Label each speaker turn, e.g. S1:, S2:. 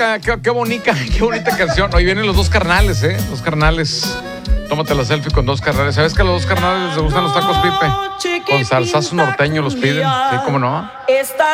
S1: qué bonita canción. Hoy vienen los dos carnales, Los carnales. Tómate la selfie con dos carnales. ¿Sabes que a los dos carnales les gustan los tacos, Pipe? Con salsazo norteño los piden. Sí, cómo no.